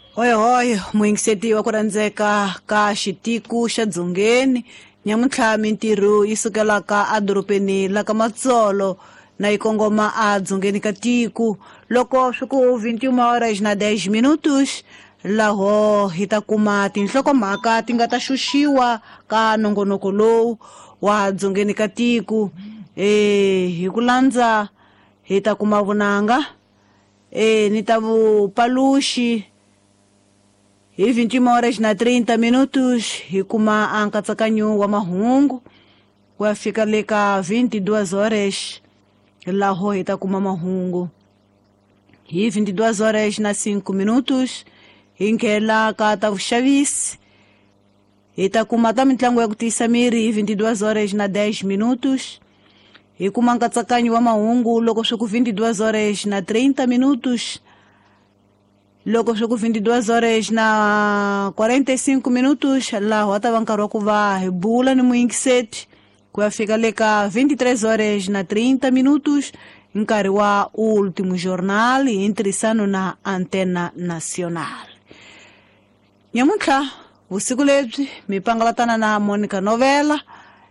Hoyo muingiseti wa kurandzeka ka xitiku xa Dzongeni nyamuntlha mintirho yi sukelaka adorobeni la ka Matsolo na ikongoma a Dzongeni ka tiku loko swi ku 21:10 laho hi ta kuma tinhlokomhaka ti nga ta xuxiwa ka nongonoko lowu wa Dzongeni ka tiku hi ku landza hi ta kuma vunanga ni ta vupaluxi hi 21:30 hi kuma ankatsakanyo wa mahungu ku ya fika le ka 22 laho hi ta kuma mahungu hi 22:05 hi nghela ka ta vuxavisi hi ta kuma ta mitlangu ya ku tiyisa miri hi 22:10 hi kuma nkatsakanyo wa mahungu loko swi ku 22:30 loko swi ku 22:45 laho ta va nkarhi wa ku va hi bula ni muingiseti ku ya fika le ka 23:30 nkarhi wa Último Jornal hi ntirhisano na Antena Nacional. Nyamuntlha vusiku lebyi mi pangalatana na Monica Novela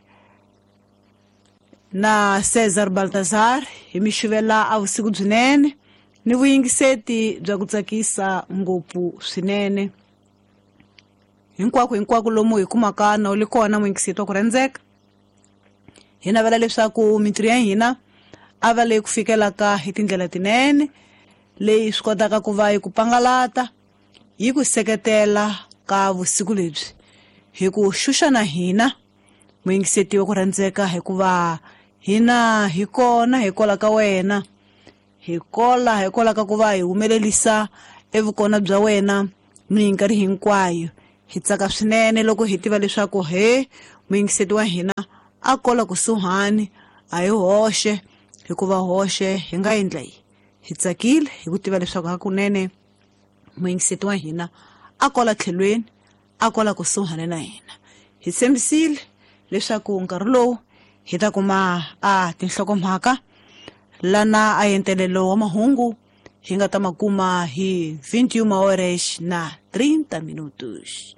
na Cesar Baltazar hi mi xivela a vusiku byinene ni vuyingiseti bya ku tsakisa ngopfu swinene hinkwako lomu hi kumaka na uli kona muingiseti wa ku rhandzeka hi navela leswaku mintirho ya hina a va leyi ku fikelaka hi tindlela tinene leyi swi kotaka ku va yi ku pangalata yi ku seketela ka vusiku lebyi hi ku xuxa na hina muingiseti wa ku rhandzeka hikuva hina hi kona hi kola ka wena hi kola ka ku va hi humelelisa evukona bya wena minkarhi hinkwayo hi tsaka swinene loko hi tiva leswaku muingiseti wa hina a kola kusuhani a hi hoxe hikuva hoxe hi nga endla hi tsakile hi ku tiva leswaku hakunene muingiseti wa hina a kola tlhelweni a kola kusuhani na hina hi tshembisile leswaku nkarhi lowu hi ta kuma tinhlokomhaka lana a yentelelo wa mahungu hi nga ta makuma hi 21:30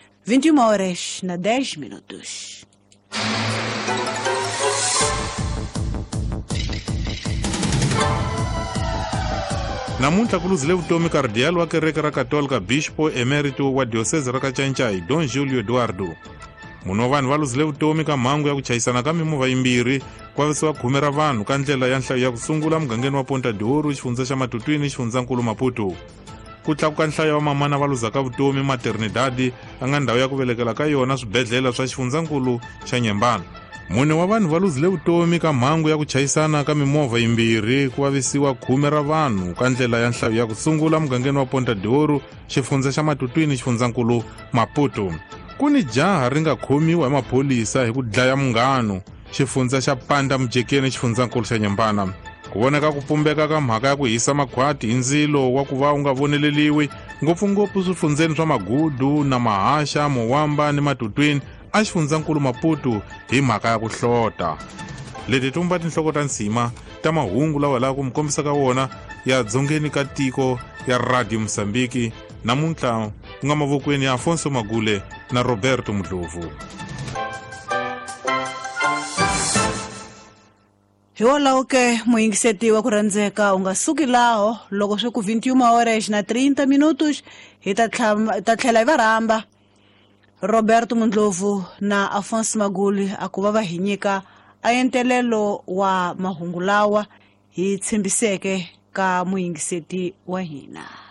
21:10. namuntlha ku luzile vutomi kardiyali wa kereke ra katolika bispo emerito wa diocese ra ka Chanchay Don Julio Eduardo. Munhu wa vanhu va luzile vutomi ka mhangu ya ku chayisana ka mimovha yimbirhi ku vavisiwa 10 ra vanhu ka ndlela ya nhlayo ya ku sungula mugangeni wa Ponta de Ouro xifundza xa Matutwini xifundzankulu Maputo. Ku tlakuka nhlayo wa mamana va luzaka vutomi maternidadi a nga ndhawu ya ku velekela ka yona swibedhlele swa xifundzankulu xa Nyembana. Mune wa vanhu va luzile vutomi ka mhangu ya ku chayisana ka mimovha yimbirhi ku vavisiwa 10 ra vanhu ka ndlela ya nhlayo ya ku sungula mugangeni wa Ponta de Ouro xifundza xa Matutwini xifundzankulu Maputo. Ku ni jaha ri nga khomiwa hi maphorisa hi ku dlaya munghano xifundza xa Panda Mujekeni xifundzankulu xa Nyembana. Ku voneka ku pumbeka ka mhaka ya ku hisa makhwati hi ndzilo wa ku va u nga voneleliwi ngopfungopfu swifundzeni swa Magudu na Mahasha, Mowamba ni Matutwini a xifundzankulu Maputo hi mhaka ya ku hlota. Leti tumba tinhloko ta nsima ta mahungu lawa lava ku mi kombisaka wona ya Dzongeni ka tiko ya Radio Msambiki namuntlha ku nga mavokweni ya Afonso Magule na Roberto Mdlovu. Hi wolawo ke muingiseti wa ku rhandzeka u nga suki laho loko swi ku 21:30 hi ta tlhela hi va rhamba Roberto Mdlovu na Afonso Magule a ku va hi nyika ayentelelo wa mahungu lawa hi tshembiseke ka muingiseti wa hina.